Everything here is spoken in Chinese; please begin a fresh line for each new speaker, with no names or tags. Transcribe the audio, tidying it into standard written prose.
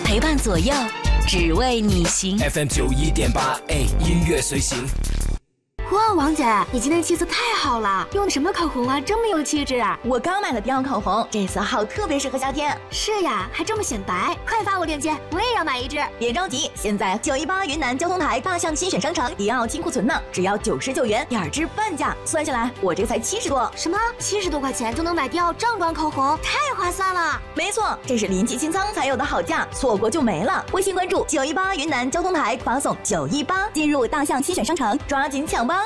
陪伴左右，只为你行。
FM91.8，音乐随行。
哇，王姐，你今天气色太好了，用的什么口红啊？这么有气质啊！
我刚买了迪奥口红，这色号特别适合夏天。
是呀，还这么显白，快发我链接，我也要买一支。
别着急，现在918云南交通台大象新选商城迪奥清库存呢，只要99元，2支半价，算下来我这才70多。
什么？70多块钱就能买迪奥正装口红，太划算了！
没错，这是临期清仓才有的好价，错过就没了。微信关注918云南交通台，发送918进入大象新选商城，抓紧抢吧！